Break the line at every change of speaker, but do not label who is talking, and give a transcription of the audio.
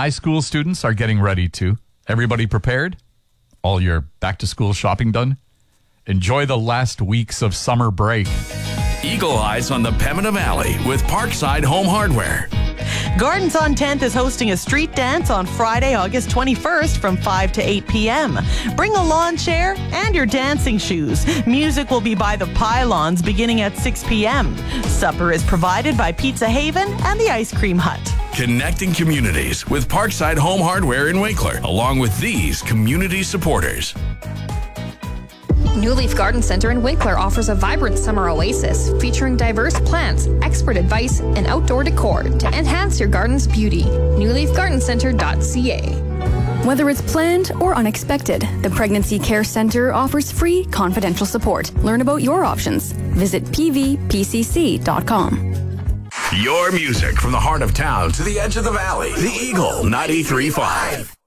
high school students are getting ready to. Everybody prepared? All your back-to-school shopping done? Enjoy the last weeks of summer break.
Eagle Eyes on the Pembina Valley with Parkside Home Hardware.
Gardens on 10th is hosting a street dance on Friday, August 21st from 5 to 8 p.m. Bring a lawn chair and your dancing shoes. Music will be by the Pylons beginning at 6 p.m. Supper is provided by Pizza Haven and the Ice Cream Hut.
Connecting communities with Parkside Home Hardware in Winkler, along with these community supporters.
New Leaf Garden Center in Winkler offers a vibrant summer oasis featuring diverse plants, expert advice, and outdoor decor to enhance your garden's beauty. newleafgardencenter.ca.
Whether it's planned or unexpected, the Pregnancy Care Center offers free, confidential support. Learn about your options. Visit pvpcc.com.
Your music from the heart of town to the edge of the valley. The Eagle 93.5.